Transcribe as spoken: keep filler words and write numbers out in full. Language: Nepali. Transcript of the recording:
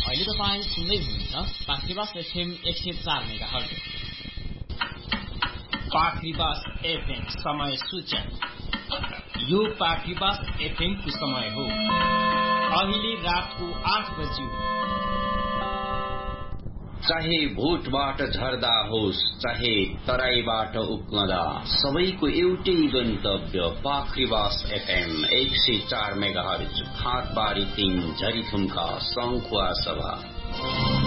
अहिले तपाईँ सुन्दै हुनुहुन्छ पाखरिबास एफएम एक सय चार मेगाहर्ज। पाखरिबास एफएम समय सूचक। यो पाखरिबास एफएम को समय हो। अहिले रातको आठ बज्यो। चाहे भोटबाट झर्दा होस् चाहे तराईबाट उक्कदा, सबैको एउटै गन्तव्य पाखरिबास एफएम एक सय चार मेगाहर्ज। खातबारी तीन झरीथुम्का सङ्खुवा सभा।